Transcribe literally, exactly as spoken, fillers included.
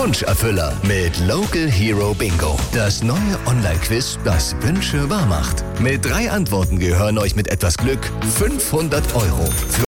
Wunscherfüller mit Local Hero Bingo. Das neue Online-Quiz, das Wünsche wahr macht. Mit drei Antworten gehören euch mit etwas Glück fünfhundert Euro. Für